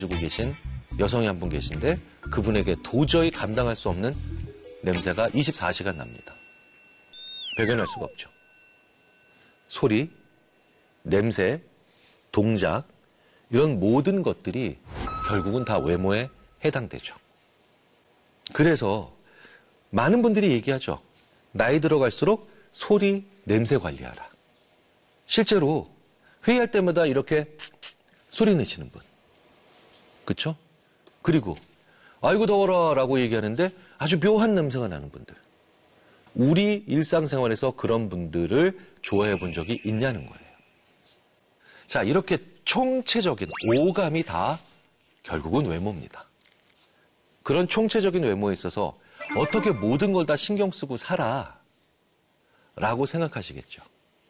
가지고 계신 여성이 한 분 계신데 그분에게 도저히 감당할 수 없는 냄새가 24시간 납니다. 배견할 수가 없죠. 소리, 냄새, 동작 이런 모든 것들이 결국은 다 외모에 해당되죠. 그래서 많은 분들이 얘기하죠. 나이 들어갈수록 소리, 냄새 관리하라. 실제로 회의할 때마다 이렇게 소리 내시는 분. 그렇죠? 그리고 아이고 더워라 라고 얘기하는데 아주 묘한 냄새가 나는 분들. 우리 일상생활에서 그런 분들을 좋아해 본 적이 있냐는 거예요. 자, 이렇게 총체적인 오감이 다 결국은 외모입니다. 그런 총체적인 외모에 있어서 어떻게 모든 걸 다 신경 쓰고 살아 라고 생각하시겠죠.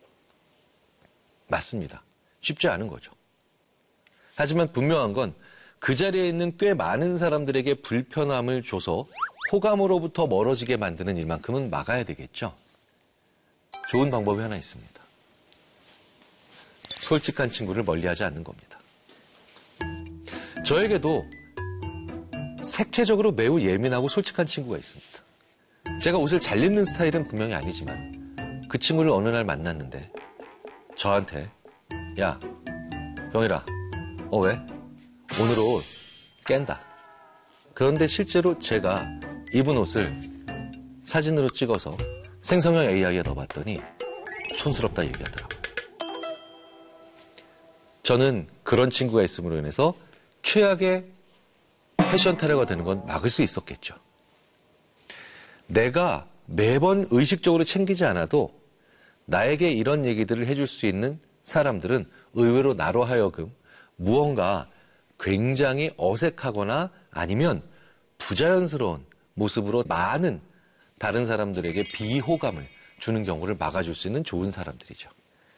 맞습니다. 쉽지 않은 거죠. 하지만 분명한 건 그 자리에 있는 꽤 많은 사람들에게 불편함을 줘서 호감으로부터 멀어지게 만드는 일만큼은 막아야 되겠죠. 좋은 방법이 하나 있습니다. 솔직한 친구를 멀리하지 않는 겁니다. 저에게도 색채적으로 매우 예민하고 솔직한 친구가 있습니다. 제가 옷을 잘 입는 스타일은 분명히 아니지만 그 친구를 어느 날 만났는데 저한테 야, 병일아, 왜? 오늘 옷 깬다. 그런데 실제로 제가 입은 옷을 사진으로 찍어서 생성형 AI에 넣어봤더니 촌스럽다 얘기하더라고요. 저는 그런 친구가 있음으로 인해서 최악의 패션 테러가 되는 건 막을 수 있었겠죠. 내가 매번 의식적으로 챙기지 않아도 나에게 이런 얘기들을 해줄 수 있는 사람들은 의외로 나로 하여금 무언가 굉장히 어색하거나 아니면 부자연스러운 모습으로 많은 다른 사람들에게 비호감을 주는 경우를 막아줄 수 있는 좋은 사람들이죠.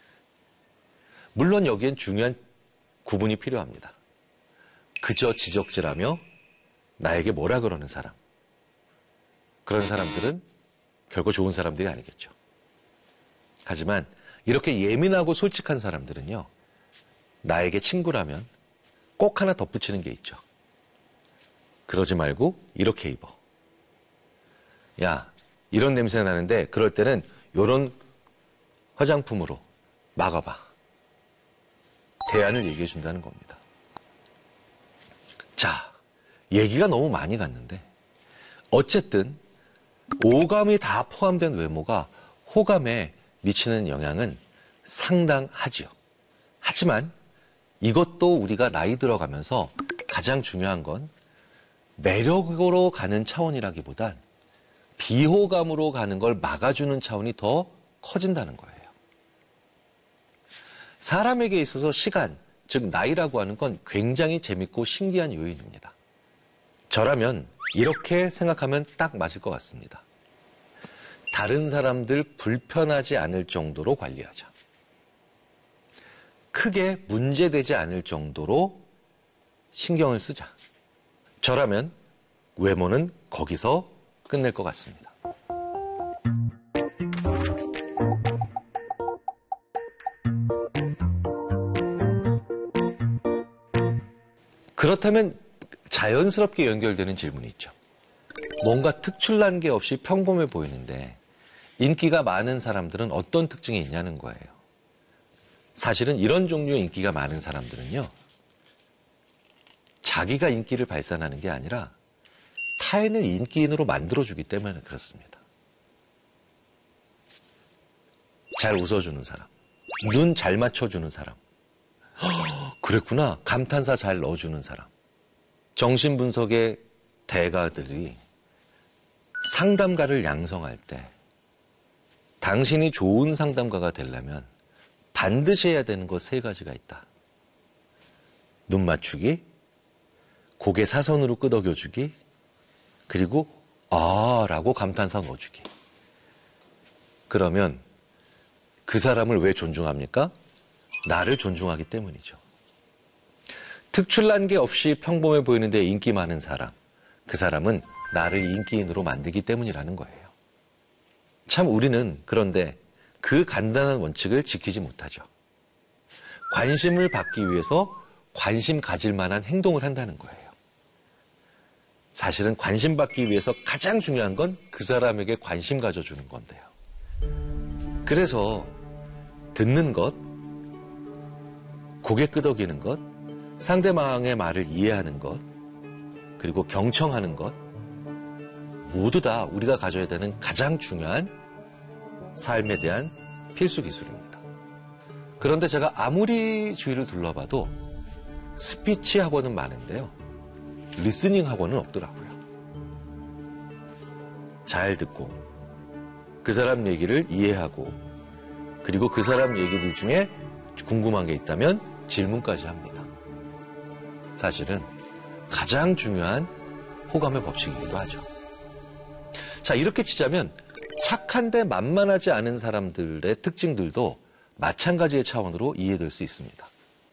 물론 여기엔 중요한 구분이 필요합니다. 그저 지적질하며 나에게 뭐라 그러는 사람. 그런 사람들은 결코 좋은 사람들이 아니겠죠. 하지만 이렇게 예민하고 솔직한 사람들은요. 나에게 친구라면 꼭 하나 덧붙이는 게 있죠. 그러지 말고 이렇게 입어. 야, 이런 냄새가 나는데 그럴 때는 이런 화장품으로 막아봐. 대안을 얘기해 준다는 겁니다. 자, 얘기가 너무 많이 갔는데 어쨌든 오감이 다 포함된 외모가 호감에 미치는 영향은 상당하지요. 하지만 이것도 우리가 나이 들어가면서 가장 중요한 건 매력으로 가는 차원이라기보단 비호감으로 가는 걸 막아주는 차원이 더 커진다는 거예요. 사람에게 있어서 시간, 즉 나이라고 하는 건 굉장히 재밌고 신기한 요인입니다. 저라면 이렇게 생각하면 딱 맞을 것 같습니다. 다른 사람들 불편하지 않을 정도로 관리하자. 크게 문제되지 않을 정도로 신경을 쓰자. 저라면 외모는 거기서 끝낼 것 같습니다. 그렇다면 자연스럽게 연결되는 질문이 있죠. 뭔가 특출난 게 없이 평범해 보이는데 인기가 많은 사람들은 어떤 특징이 있냐는 거예요. 사실은 이런 종류의 인기가 많은 사람들은요. 자기가 인기를 발산하는 게 아니라 타인을 인기인으로 만들어주기 때문에 그렇습니다. 잘 웃어주는 사람, 눈 잘 맞춰주는 사람, 그랬구나 감탄사 잘 넣어주는 사람. 정신분석의 대가들이 상담가를 양성할 때 당신이 좋은 상담가가 되려면 반드시 해야 되는 것 3가지가 있다. 눈 맞추기, 고개 사선으로 끄덕여주기, 그리고 아 라고 감탄사 넣어주기. 그러면 그 사람을 왜 존중합니까? 나를 존중하기 때문이죠. 특출난 게 없이 평범해 보이는데 인기 많은 사람, 그 사람은 나를 인기인으로 만들기 때문이라는 거예요. 참 우리는 그런데 그 간단한 원칙을 지키지 못하죠. 관심을 받기 위해서 관심 가질 만한 행동을 한다는 거예요. 사실은 관심 받기 위해서 가장 중요한 건 그 사람에게 관심 가져주는 건데요. 그래서 듣는 것, 고개 끄덕이는 것, 상대방의 말을 이해하는 것, 그리고 경청하는 것, 모두 다 우리가 가져야 되는 가장 중요한 삶에 대한 필수 기술입니다. 그런데 제가 아무리 주위를 둘러봐도 스피치 학원은 많은데요. 리스닝 학원은 없더라고요. 잘 듣고 그 사람 얘기를 이해하고 그리고 그 사람 얘기들 중에 궁금한 게 있다면 질문까지 합니다. 사실은 가장 중요한 호감의 법칙이기도 하죠. 자, 이렇게 치자면 착한데 만만하지 않은 사람들의 특징들도 마찬가지의 차원으로 이해될 수 있습니다.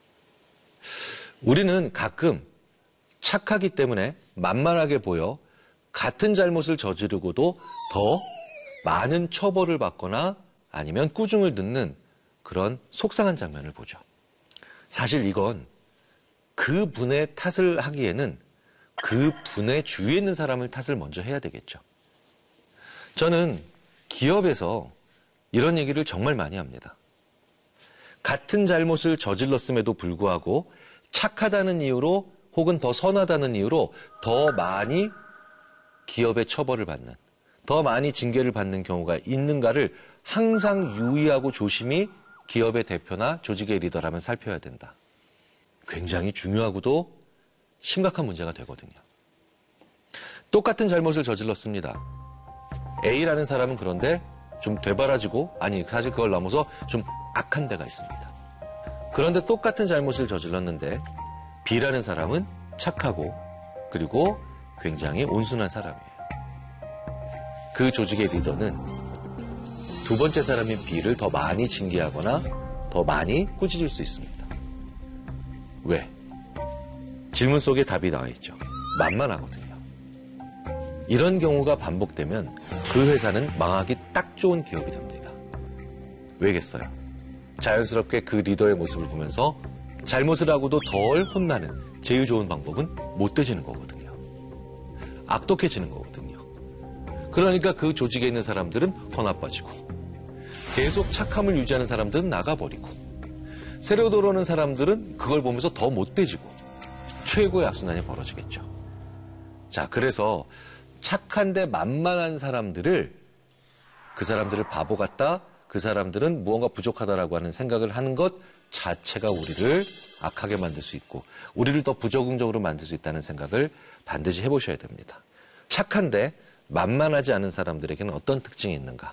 우리는 가끔 착하기 때문에 만만하게 보여 같은 잘못을 저지르고도 더 많은 처벌을 받거나 아니면 꾸중을 듣는 그런 속상한 장면을 보죠. 사실 이건 그 분의 탓을 하기에는 그 분의 주위에 있는 사람을 탓을 먼저 해야 되겠죠. 저는 기업에서 이런 얘기를 정말 많이 합니다. 같은 잘못을 저질렀음에도 불구하고 착하다는 이유로 혹은 더 선하다는 이유로 더 많이 기업의 처벌을 받는, 더 많이 징계를 받는 경우가 있는가를 항상 유의하고 조심히 기업의 대표나 조직의 리더라면 살펴야 된다. 굉장히 중요하고도 심각한 문제가 되거든요. 똑같은 잘못을 저질렀습니다. A라는 사람은 그런데 좀 되바라지고, 아니 사실 그걸 넘어서 좀 악한 데가 있습니다. 그런데 똑같은 잘못을 저질렀는데 B라는 사람은 착하고 그리고 굉장히 온순한 사람이에요. 그 조직의 리더는 두 번째 사람인 B를 더 많이 징계하거나 더 많이 꾸짖을 수 있습니다. 왜? 질문 속에 답이 나와 있죠. 만만하거든요. 이런 경우가 반복되면 그 회사는 망하기 딱 좋은 기업이 됩니다. 왜겠어요? 자연스럽게 그 리더의 모습을 보면서 잘못을 하고도 덜 혼나는 제일 좋은 방법은 못돼지는 거거든요. 악독해지는 거거든요. 그러니까 그 조직에 있는 사람들은 더 나빠지고 계속 착함을 유지하는 사람들은 나가버리고 새로 들어오는 사람들은 그걸 보면서 더 못돼지고 최고의 악순환이 벌어지겠죠. 자, 그래서 착한데 만만한 사람들을 그 사람들을 바보 같다, 그 사람들은 무언가 부족하다라고 하는 생각을 하는 것 자체가 우리를 악하게 만들 수 있고 우리를 더 부적응적으로 만들 수 있다는 생각을 반드시 해보셔야 됩니다. 착한데 만만하지 않은 사람들에게는 어떤 특징이 있는가?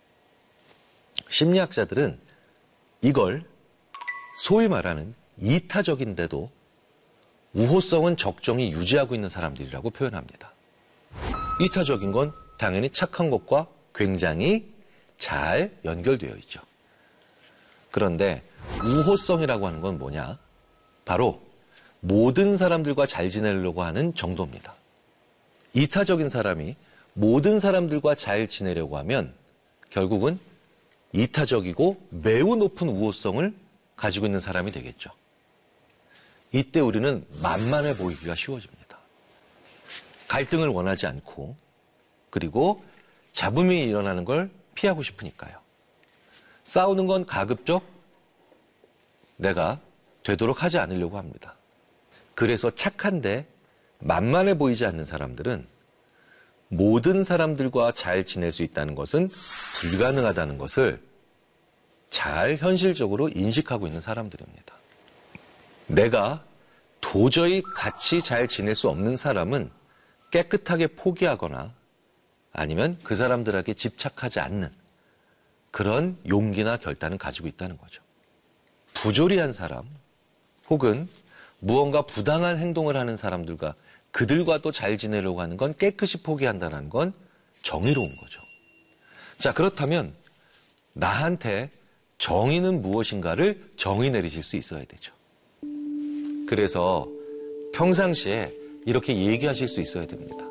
심리학자들은 이걸 소위 말하는 이타적인데도 우호성은 적정히 유지하고 있는 사람들이라고 표현합니다. 이타적인 건 당연히 착한 것과 굉장히 잘 연결되어 있죠. 그런데 우호성이라고 하는 건 뭐냐? 바로 모든 사람들과 잘 지내려고 하는 정도입니다. 이타적인 사람이 모든 사람들과 잘 지내려고 하면 결국은 이타적이고 매우 높은 우호성을 가지고 있는 사람이 되겠죠. 이때 우리는 만만해 보이기가 쉬워집니다. 갈등을 원하지 않고 그리고 잡음이 일어나는 걸 피하고 싶으니까요. 싸우는 건 가급적 내가 되도록 하지 않으려고 합니다. 그래서 착한데 만만해 보이지 않는 사람들은 모든 사람들과 잘 지낼 수 있다는 것은 불가능하다는 것을 잘 현실적으로 인식하고 있는 사람들입니다. 내가 도저히 같이 잘 지낼 수 없는 사람은 깨끗하게 포기하거나 아니면 그 사람들에게 집착하지 않는 그런 용기나 결단을 가지고 있다는 거죠. 부조리한 사람 혹은 무언가 부당한 행동을 하는 사람들과 그들과도 잘 지내려고 하는 건 깨끗이 포기한다는 건 정의로운 거죠. 자, 그렇다면 나한테 정의는 무엇인가를 정의 내리실 수 있어야 되죠. 그래서 평상시에 이렇게 얘기하실 수 있어야 됩니다.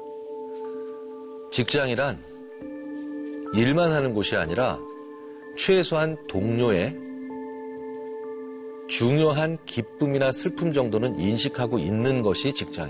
직장이란 일만 하는 곳이 아니라 최소한 동료의 중요한 기쁨이나 슬픔 정도는 인식하고 있는 것이 직장이에요.